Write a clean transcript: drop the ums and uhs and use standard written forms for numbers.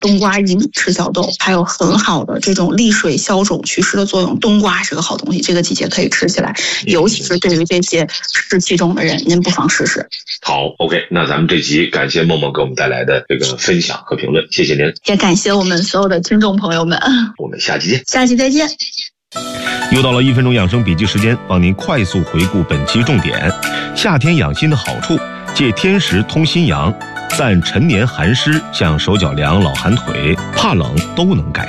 冬瓜薏米赤小豆，还有很好的这种利水消肿祛湿的作用。冬瓜是个好东西，这个季节可以吃起来，尤其是对于这些湿气重的人，您不妨试试。 好 ，OK， 那咱们这集感谢梦梦给我们带来的这个分享和评论，谢谢您， 也感谢我们所有的听众朋友们， 我们下期见， 下期再见。 又到了1分钟养生笔记时间，帮您快速回顾本期重点。夏天养心的好处，借天时通心阳，散陈年寒湿，像手脚凉、老寒腿、怕冷都能改